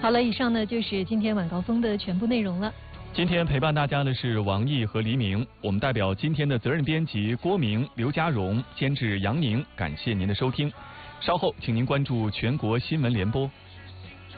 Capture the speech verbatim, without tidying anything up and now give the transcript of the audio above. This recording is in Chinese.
好了，以上呢就是今天晚高峰的全部内容了。 今天陪伴大家的是王毅和黎明，我们代表今天的责任编辑郭明、刘家荣，监制杨宁，感谢您的收听。稍后，请您关注全国新闻联播。